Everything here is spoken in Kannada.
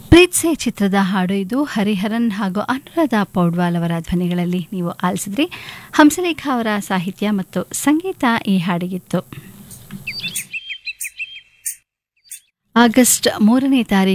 ಪ್ರೀತ್ಸೆ ಚಿತ್ರದ ಹಾಡು ಇದು. ಹರಿಹರನ್ ಹಾಗೂ ಅನುರಾಧ ಪೌಡ್ವಾಲ್ ಅವರ ಧ್ವನಿಗಳಲ್ಲಿ ನೀವು ಆಲಿಸಿದ್ರಿ. ಹಂಸಲೇಖ ಅವರ ಸಾಹಿತ್ಯ ಮತ್ತು ಸಂಗೀತ ಈ ಹಾಡಿಗಿತ್ತು. ಆಗಸ್ಟ್ 3ನೇ ತಾರೀಕು